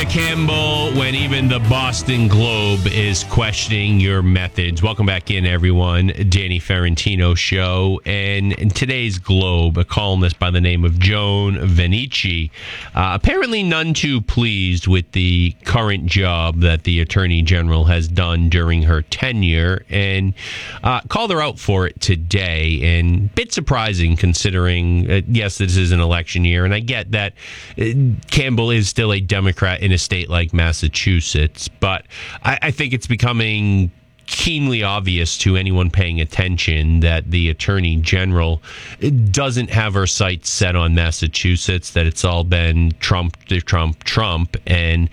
Andrea Campbell, when even the Boston Globe is questioning your methods. Welcome back in, everyone. Danny Ferrantino Show. And in today's Globe, a columnist by the name of Joan Venici, apparently none too pleased with the current job that the Attorney General has done during her tenure, and called her out for it today. And a bit surprising considering, yes, this is an election year, and I get that Campbell is still a Democrat in a state like Massachusetts, but I think it's becoming keenly obvious to anyone paying attention that the Attorney General doesn't have her sights set on Massachusetts, that it's all been Trump, and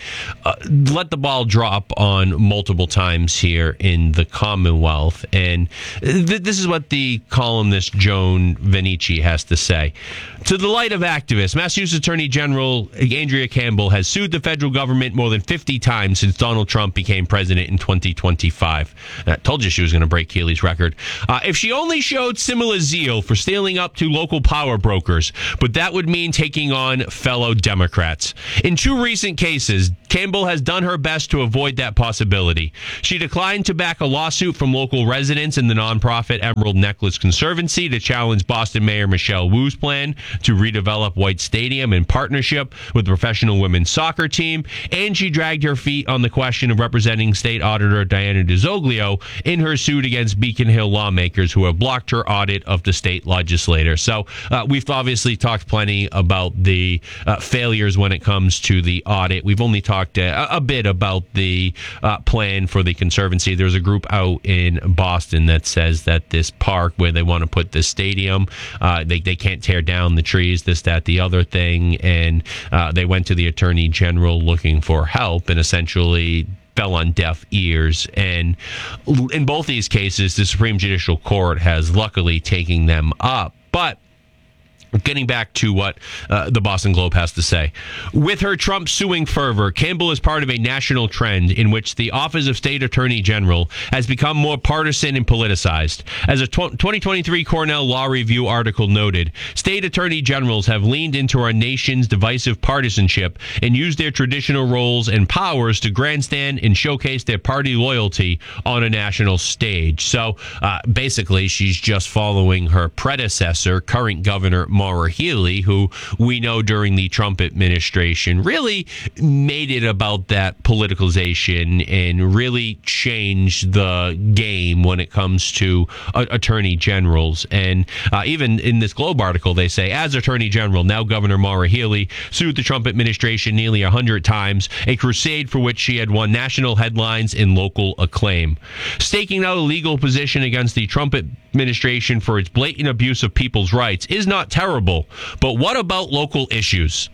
let the ball drop on multiple times here in the Commonwealth. And this is what the columnist Joan Venici has to say. To the light of activists, Massachusetts Attorney General Andrea Campbell has sued the federal government more than 50 times since Donald Trump became president in 2025. I told you she was going to break Keeley's record. If she only showed similar zeal for standing up to local power brokers, but that would mean taking on fellow Democrats. In two recent cases, Campbell has done her best to avoid that possibility. She declined to back a lawsuit from local residents in the nonprofit Emerald Necklace Conservancy to challenge Boston Mayor Michelle Wu's plan to redevelop White Stadium in partnership with the professional women's soccer team, and she dragged her feet on the question of representing State Auditor Diana DiZoglio in her suit against Beacon Hill lawmakers who have blocked her audit of the state legislator. So we've obviously talked plenty about the failures when it comes to the audit. We've only talked a bit about the plan for the Conservancy. There's a group out in Boston that says that this park where they want to put this stadium, they can't tear down the trees, this, that, the other thing. And they went to the Attorney General looking for help and essentially fell on deaf ears. And in both these cases, the Supreme Judicial Court has luckily taken them up. But getting back to what the Boston Globe has to say. With her Trump suing fervor, Campbell is part of a national trend in which the Office of State Attorney General has become more partisan and politicized. As a 2023 Cornell Law Review article noted, state attorney generals have leaned into our nation's divisive partisanship and used their traditional roles and powers to grandstand and showcase their party loyalty on a national stage. So basically, she's just following her predecessor, current Governor Maura Healey, who we know during the Trump administration really made it about that politicalization and really changed the game when it comes to attorney generals. And even in this Globe article, they say, as Attorney General, now Governor Maura Healey sued the Trump administration nearly 100 times, a crusade for which she had won national headlines and local acclaim. Staking out a legal position against the Trump administration for its blatant abuse of people's rights is not terrible. But what about local issues?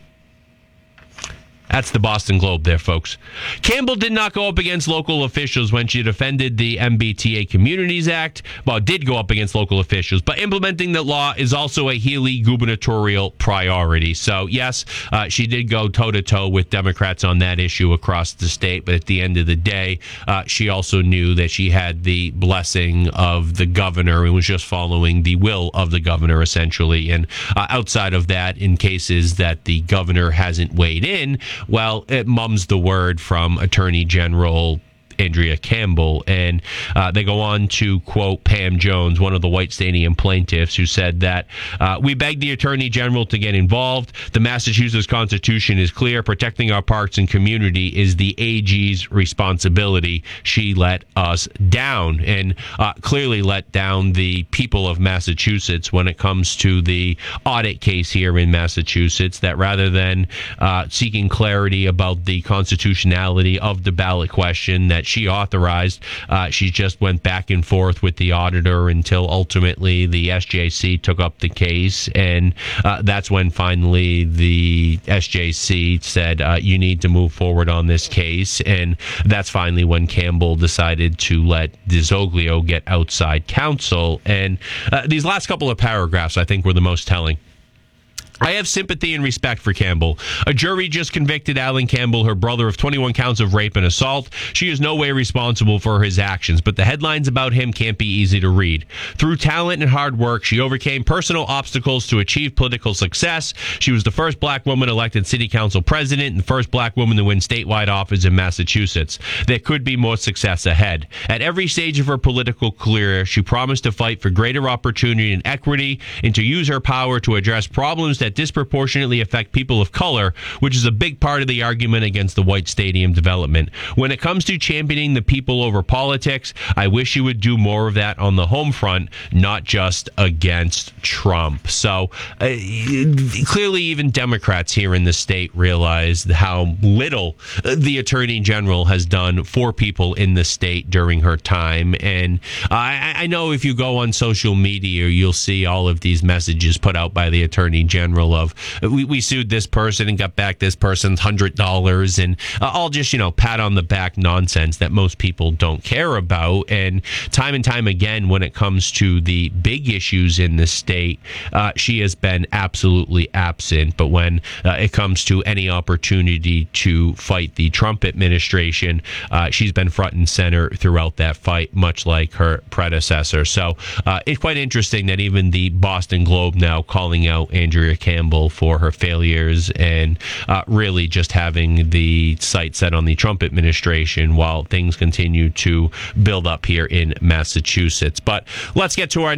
That's the Boston Globe there, folks. Campbell did not go up against local officials when she defended the MBTA Communities Act. Well, did go up against local officials, but implementing the law is also a Healey gubernatorial priority. So, yes, she did go toe-to-toe with Democrats on that issue across the state, but at the end of the day, she also knew that she had the blessing of the governor and was just following the will of the governor, essentially. And outside of that, in cases that the governor hasn't weighed in, well, it mum's the word from Attorney General Andrea Campbell. And they go on to quote Pam Jones, one of the White Stadium plaintiffs, who said that we beg the Attorney General to get involved. The Massachusetts Constitution is clear. Protecting our parks and community is the AG's responsibility. She let us down and clearly let down the people of Massachusetts when it comes to the audit case here in Massachusetts, that rather than seeking clarity about the constitutionality of the ballot question that she authorized, she just went back and forth with the auditor until ultimately the SJC took up the case. And that's when finally the SJC said, you need to move forward on this case. And that's finally when Campbell decided to let DiZoglio get outside counsel. And these last couple of paragraphs, I think, were the most telling. I have sympathy and respect for Campbell. A jury just convicted Alan Campbell, her brother, of 21 counts of rape and assault. She is no way responsible for his actions, but the headlines about him can't be easy to read. Through talent and hard work, she overcame personal obstacles to achieve political success. She was the first black woman elected city council president and the first black woman to win statewide office in Massachusetts. There could be more success ahead. At every stage of her political career, she promised to fight for greater opportunity and equity and to use her power to address problems that disproportionately affect people of color, which is a big part of the argument against the White Stadium development. When it comes to championing the people over politics, I wish you would do more of that on the home front, not just against Trump. So clearly even Democrats here in the state realize how little the Attorney General has done for people in the state during her time. And I know if you go on social media, you'll see all of these messages put out by the Attorney General of we sued this person and got back this person's $100 and all just, pat on the back nonsense that most people don't care about. And time again, when it comes to the big issues in the state, she has been absolutely absent. But when it comes to any opportunity to fight the Trump administration, she's been front and center throughout that fight, much like her predecessor. So it's quite interesting that even the Boston Globe now calling out Andrea Campbell for her failures and really just having the sight set on the Trump administration while things continue to build up here in Massachusetts. But let's get to our